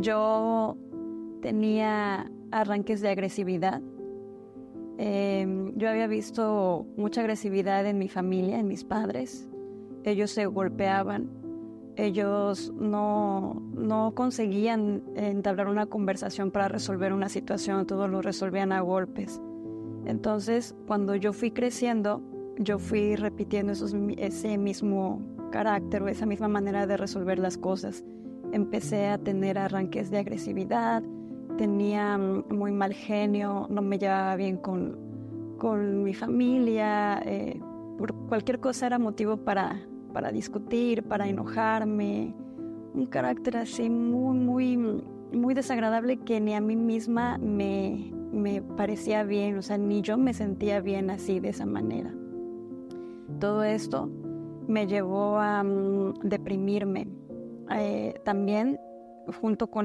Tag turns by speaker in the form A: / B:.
A: Yo tenía arranques de agresividad. Yo había visto mucha agresividad en mi familia, en mis padres. Ellos se golpeaban. Ellos no conseguían entablar una conversación para resolver una situación. Todo lo resolvían a golpes. Entonces, cuando yo fui creciendo, yo fui repitiendo ese mismo carácter o esa misma manera de resolver las cosas. Empecé a tener arranques de agresividad, tenía muy mal genio, no me llevaba bien con mi familia. Por cualquier cosa era motivo para discutir, para enojarme. Un carácter así muy desagradable que ni a mí misma me parecía bien, o sea, ni yo me sentía bien así, de esa manera. Todo esto me llevó a deprimirme. También, junto con